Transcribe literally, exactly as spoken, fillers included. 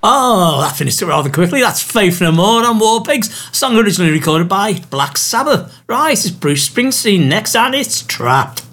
Oh, that finished it rather quickly. That's Faith No More on War Pigs, a song originally recorded by Black Sabbath. Right, it's Bruce Springsteen next, and it's Trapped.